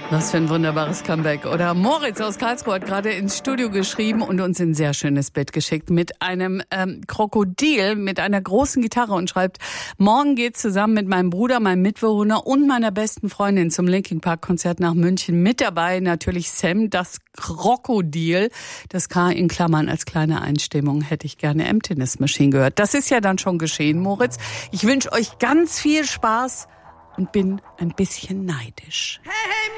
Was für ein wunderbares Comeback, oder? Moritz aus Karlsruhe hat gerade ins Studio geschrieben und uns ein sehr schönes Bild geschickt mit einem Krokodil mit einer großen Gitarre und schreibt: Morgen geht's zusammen mit meinem Bruder, meinem Mitbewohner und meiner besten Freundin zum Linkin Park Konzert nach München. Mit dabei natürlich Sam, das Krokodil. Das K in Klammern als kleine Einstimmung hätte ich gerne Emptiness Machine gehört. Das ist ja dann schon geschehen, Moritz. Ich wünsche euch ganz viel Spaß und bin ein bisschen neidisch. Hey, hey,